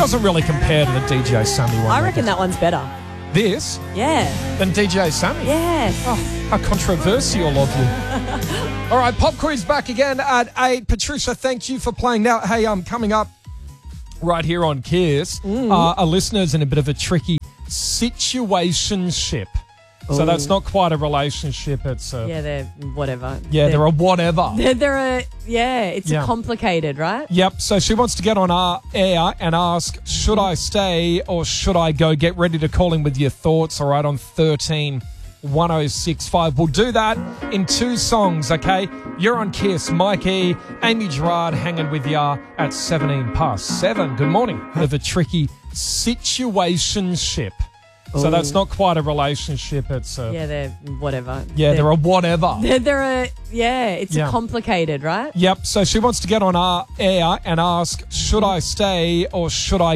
doesn't really compare to the DJ Sammy one. I reckon that one's better. This Yeah. than DJ Sammy. Yeah. Oh, how controversial of you. All right, pop quiz back again at 8. Patricia, thank you for playing. Now, hey, coming up right here on Kiss, a listener's in a bit of a tricky situationship. So that's not quite a relationship. It's a... Yeah, they're whatever. they're a whatever. It's a complicated, right? Yep, so she wants to get on our air and ask, should I stay or should I go? Get ready to call in with your thoughts, all right, on 13-1065. We'll do that in 2 songs, okay? You're on Kiss. Mikey, Amy Gerard hanging with ya at 7:17. Good morning. Of a tricky situationship. So that's not quite a relationship. It's a... Yeah, they're whatever. Yeah, they're a whatever. It's a complicated, right? Yep, so she wants to get on our air and ask, should I stay or should I